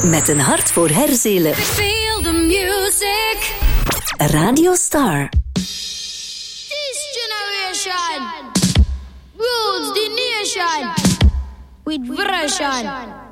Met een hart voor Herzelen. Feel the music. Radio Star. This generation rules the nation with version.